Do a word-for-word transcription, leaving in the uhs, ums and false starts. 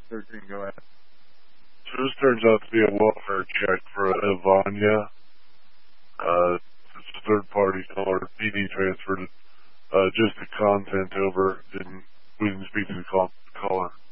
thirteen, go ahead. So this turns out to be a welfare check for Ivania. Uh, it's a third party caller. P D transferred uh, just the content over. Didn't we didn't speak to the call, caller.